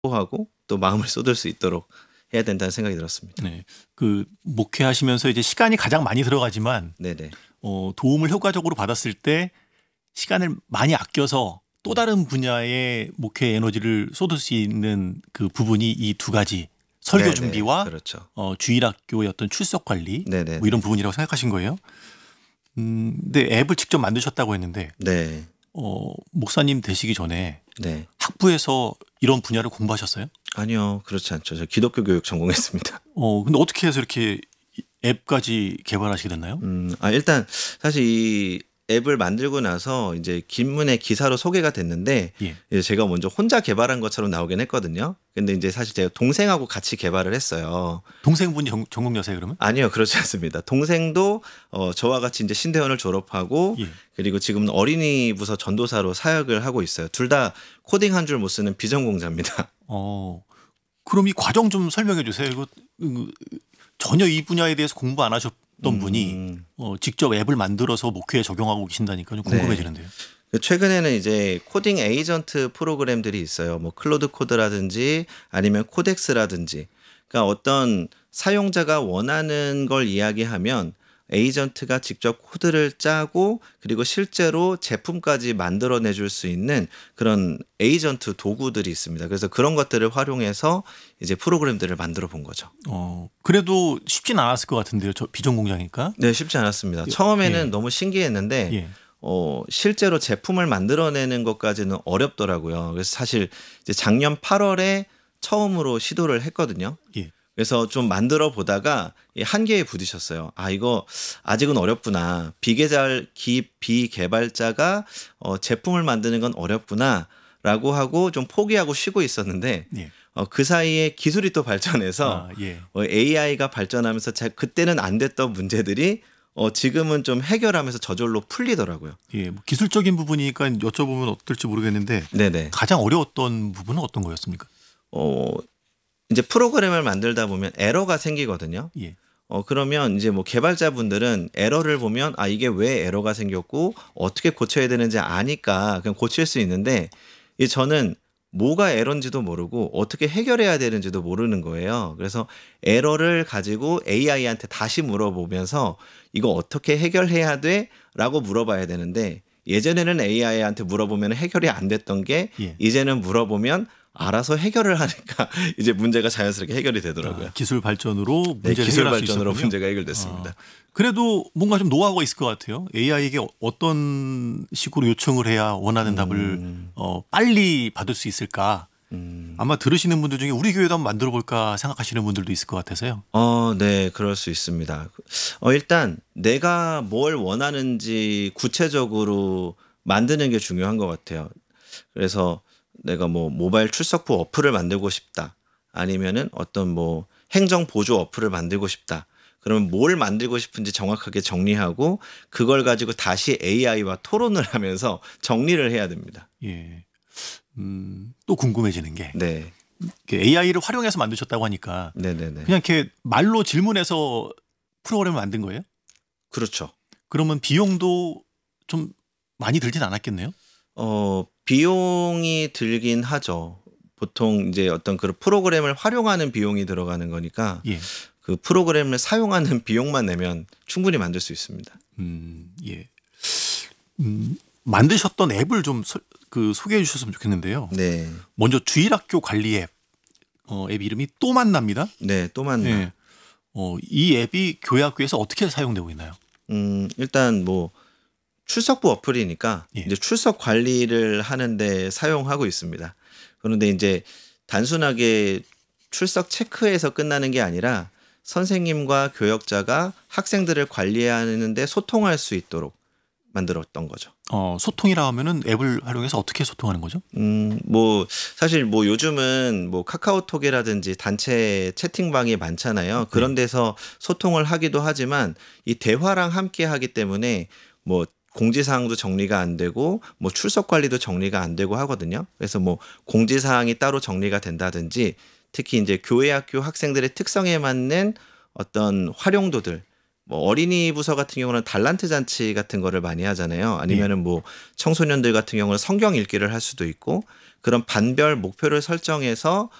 하고 또 마음을 쏟을 수 있도록 해야 된다는 생각이 들었습니다. 네. 그 목회하시면서 이제 시간이 가장 많이 들어가지만 네네. 도움을 효과적으로 받았을 때 시간을 많이 아껴서 또 다른 분야의 목회 에너지를 쏟을 수 있는 그 부분이 이 두 가지 설교 네네. 준비와 그렇죠. 주일학교의 어떤 출석 관리 네네. 뭐 이런 부분이라고 생각하신 거예요. 근데 앱을 직접 만드셨다고 했는데 네. 목사님 되시기 전에 네. 학부에서 이런 분야를 공부하셨어요? 아니요. 그렇지 않죠. 저 기독교 교육 전공했습니다. 근데 어떻게 해서 이렇게 앱까지 개발하시게 됐나요? 일단 사실 이 앱을 만들고 나서 이제 김문의 기사로 소개가 됐는데 예. 이제 제가 먼저 혼자 개발한 것처럼 나오긴 했거든요. 근데 이제 사실 제가 동생하고 같이 개발을 했어요. 동생분이 전공여세요 그러면? 아니요, 그렇지 않습니다. 동생도 저와 같이 이제 신대원을 졸업하고 예. 그리고 지금은 어린이 부서 전도사로 사역을 하고 있어요. 둘 다 코딩 한 줄 못 쓰는 비전공자입니다. 그럼 이 과정 좀 설명해 주세요. 이거 전혀 이 분야에 대해서 공부 안 하셨던 분이 직접 앱을 만들어서 목회에 적용하고 계신다니까 좀 궁금해지는데요. 최근에는 이제 코딩 에이전트 프로그램들이 있어요. 뭐 클로드 코드라든지 아니면 코덱스라든지. 그러니까 어떤 사용자가 원하는 걸 이야기하면 에이전트가 직접 코드를 짜고 그리고 실제로 제품까지 만들어내 줄 수 있는 그런 에이전트 도구들이 있습니다. 그래서 그런 것들을 활용해서 이제 프로그램들을 만들어 본 거죠. 그래도 쉽진 않았을 것 같은데요. 저 비전공자니까. 네, 쉽지 않았습니다. 처음에는 예. 너무 신기했는데 예. 실제로 제품을 만들어내는 것까지는 어렵더라고요. 그래서 사실 이제 작년 8월에 처음으로 시도를 했거든요. 예. 그래서 좀 만들어 보다가 한계에 부딪혔어요. 이거 아직은 어렵구나. 비개발자가 제품을 만드는 건 어렵구나라고 하고 좀 포기하고 쉬고 있었는데 예. 그 사이에 기술이 또 발전해서 예. AI가 발전하면서 그때는 안 됐던 문제들이 지금은 좀 해결하면서 저절로 풀리더라고요. 예. 뭐 기술적인 부분이니까 여쭤보면 어떨지 모르겠는데 네네. 가장 어려웠던 부분은 어떤 거였습니까? 이제 프로그램을 만들다 보면 에러가 생기거든요. 예. 그러면 이제 뭐 개발자분들은 에러를 보면 이게 왜 에러가 생겼고 어떻게 고쳐야 되는지 아니까 그냥 고칠 수 있는데 저는 뭐가 에러인지도 모르고 어떻게 해결해야 되는지도 모르는 거예요. 그래서 에러를 가지고 AI한테 다시 물어보면서 이거 어떻게 해결해야 돼? 라고 물어봐야 되는데 예전에는 AI한테 물어보면 해결이 안 됐던 게 예. 이제는 물어보면 알아서 해결을 하니까 이제 문제가 자연스럽게 해결이 되더라고요. 기술 발전으로 네, 문제를 기술 해결할 수 발전으로 있었군요. 문제가 해결됐습니다. 그래도 뭔가 좀 노하우가 있을 것 같아요. AI에게 어떤 식으로 요청을 해야 원하는 답을 빨리 받을 수 있을까? 아마 들으시는 분들 중에 우리 교회도 한번 만들어 볼까 생각하시는 분들도 있을 것 같아서요. 네, 그럴 수 있습니다. 일단 내가 뭘 원하는지 구체적으로 만드는 게 중요한 것 같아요. 그래서 내가 뭐 모바일 출석부 어플을 만들고 싶다. 아니면은 어떤 뭐 행정 보조 어플을 만들고 싶다. 그러면 뭘 만들고 싶은지 정확하게 정리하고 그걸 가지고 다시 AI와 토론을 하면서 정리를 해야 됩니다. 예. 또 궁금해지는 게 네. AI를 활용해서 만드셨다고 하니까 네네네. 그냥 이렇게 말로 질문해서 프로그램을 만든 거예요? 그렇죠. 그러면 비용도 좀 많이 들진 않았겠네요? 비용이 들긴 하죠. 보통 이제 어떤 그 프로그램을 활용하는 비용이 들어가는 거니까 예. 그 프로그램을 사용하는 비용만 내면 충분히 만들 수 있습니다. 예. 만드셨던 앱을 좀 소개해 주셨으면 좋겠는데요. 네. 먼저 주일학교 관리 앱, 앱 이름이 또 만납니다. 네, 또 만나. 예. 이 앱이 교회 학교에서 어떻게 사용되고 있나요? 일단 뭐 출석부 어플이니까 예. 이제 출석 관리를 하는데 사용하고 있습니다. 그런데 이제 단순하게 출석 체크해서 끝나는 게 아니라 선생님과 교역자가 학생들을 관리하는데 소통할 수 있도록 만들었던 거죠. 소통이라 하면은 앱을 활용해서 어떻게 소통하는 거죠? 뭐 사실 뭐 요즘은 뭐 카카오톡이라든지 단체 채팅방이 많잖아요. 그런 데서 소통을 하기도 하지만 이 대화랑 함께 하기 때문에 뭐 공지사항도 정리가 안 되고 뭐 출석 관리도 정리가 안 되고 하거든요. 그래서 뭐 공지사항이 따로 정리가 된다든지 특히 이제 교회 학교 학생들의 특성에 맞는 어떤 활용도들 뭐 어린이 부서 같은 경우는 달란트 잔치 같은 거를 많이 하잖아요. 아니면은 뭐 청소년들 같은 경우는 성경 읽기를 할 수도 있고 그런 반별 목표를 설정해서